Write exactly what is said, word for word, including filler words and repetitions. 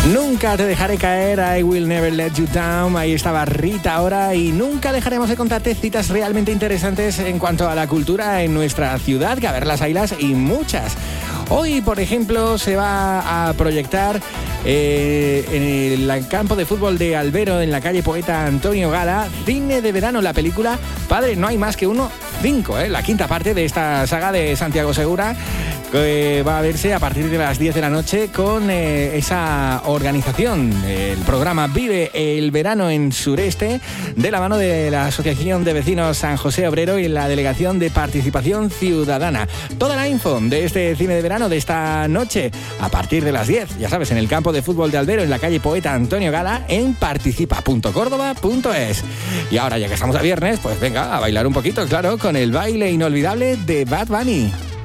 Nunca te dejaré caer, I will never let you down. Ahí estaba Rita ahora, y nunca dejaremos de contarte citas realmente interesantes en cuanto a la cultura en nuestra ciudad, que a ver las haylas y muchas. Hoy, por ejemplo, se va a proyectar eh, en el campo de fútbol de Albero, en la calle Poeta Antonio Gala, Cine de Verano, la película Padre, no hay más que uno, cinco, ¿eh? La quinta parte de esta saga de Santiago Segura, que va a verse a partir de las diez de la noche con eh, esa organización, el programa Vive el Verano en Sureste, de la mano de la Asociación de Vecinos San José Obrero y la Delegación de Participación Ciudadana. Toda la info de este cine de verano de esta noche a partir de las diez, ya sabes, en el campo de fútbol de Albero, en la calle Poeta Antonio Gala, en participa punto córdoba punto es. Y ahora, ya que estamos a viernes, pues venga, a bailar un poquito, claro, con el baile inolvidable de Bad Bunny.